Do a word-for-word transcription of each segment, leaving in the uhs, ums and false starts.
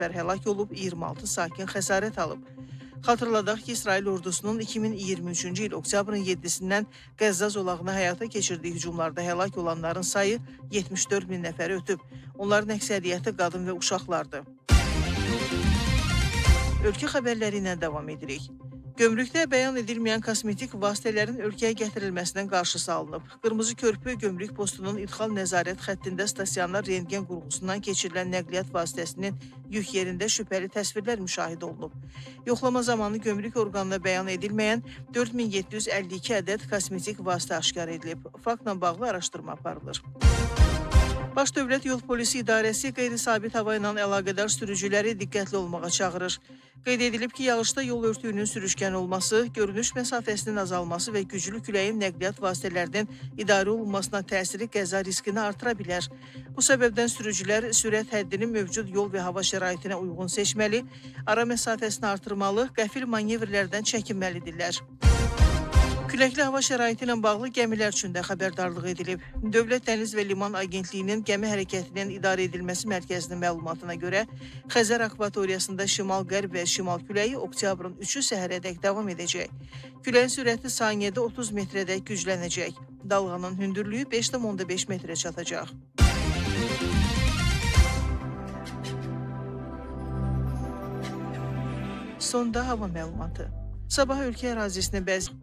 nəfər həlak olub, iyirmi altı sakin xəsarət alıb. Xatırladaq ki, İsrail ordusunun iki min iyirmi üçüncü il oktyabrın yeddisindən Qəzza zolağına həyata keçirdiyi hücumlarda həlak olanların sayı yetmiş dörd min nəfəri ötüb. Onların əksəriyyəti qadın və uşaqlardır. Ölkə xəbərləri ilə davam edirik. Gömrükdə bəyan edilməyən kosmetik vasitələrin ölkəyə gətirilməsindən qarşısı alınıb. Qırmızı Körpü Gömrük postunun idxal nəzarət xəttində stasionar rentgen qurğusundan keçirilən nəqliyyat vasitəsinin yük yerində şübhəli təsvirlər müşahidə olunub. Yoxlama zamanı gömrük orqanına bəyan edilməyən dörd min yeddi yüz əlli iki ədəd kosmetik vasitə aşkar edilib. Faktla bağlı araşdırma aparılır. Baş Dövlət Yol Polisi İdarəsi qeyri-sabit hava ilə əlaqədar sürücüləri diqqətli olmağa çağırır. Qeyd edilib ki, yağışda yol örtüyünün sürüşkən olması, görünüş məsafəsinin azalması və güclü küləyin nəqliyyat vasitələrinin idarə olunmasına təsiri qəza riskini artıra bilər. Bu səbəbdən sürücülər sürət həddini mövcud yol və hava şəraitinə uyğun seçməli, ara məsafəsini artırmalı, qəfil manevrlərdən çəkinməlidirlər. Küləkli hava şəraiti ilə bağlı gəmilər üçün də xəbərdarlıq edilib. Dövlət Dəniz və Liman Agentliyinin gəmi hərəkətinin idarə edilməsi mərkəzinin məlumatına görə Xəzər akvatoriyasında şimal-qərb və şimal küləyi oktyabrın üçü səhərədək davam edəcək. Küləyin sürəti saniyədə otuz metrədək güclənəcək. Dalğanın hündürlüyü beş tam onda beş metrə çatacaq. Sonda hava məlumatı. Sabah ölkə ərazisində bəzi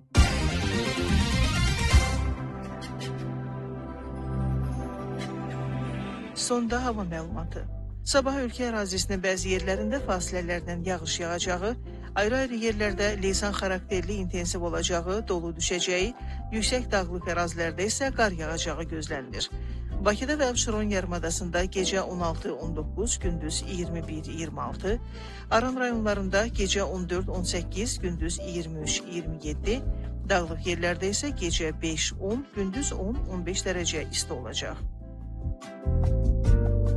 Sonda hava məlumatı. Sabah ölkə ərazisinin bəzi yerlərində fasilələrdən yağış yağacağı, ayrı-ayrı yerlərdə leysan xarakterli intensiv olacağı, dolu düşəcəyi, yüksək dağlıq ərazilərdə isə qar yağacağı gözlənilir. Bakıda və Abşeron yarımadasında gecə on altı on doqquz, gündüz iyirmi bir iyirmi altı, Aran rayonlarında gecə on dörd on səkkiz, gündüz iyirmi üç iyirmi yeddi, dağlıq yerlərdə isə gecə beş on, gündüz on on beş dərəcə isti olacaq.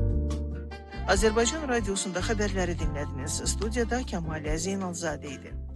Azərbaycan Radiosunda xəbərləri dinlədiniz. Studiyada Kəmalə Zeynalzadə idi.